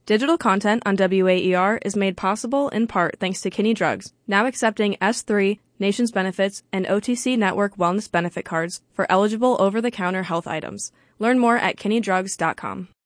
Digital content on WAER is made possible in part thanks to Kinney Drugs, now accepting S3, Nations Benefits, and OTC Network Wellness Benefit Cards for eligible over-the-counter health items. Learn more at KinneyDrugs.com.